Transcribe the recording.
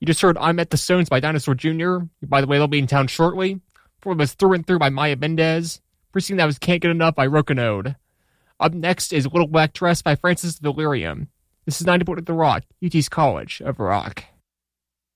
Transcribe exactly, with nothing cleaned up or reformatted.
You just heard I'm at the Stones by Dinosaur Junior By the way, they'll be in town shortly. Before was Through and Through by Maya Mendez. Preceding that was Can't Get Enough by Rocanode. Up next is Little Black Dress by Francis Delirium. This is ninety point eight The Rock, U T's College of Rock.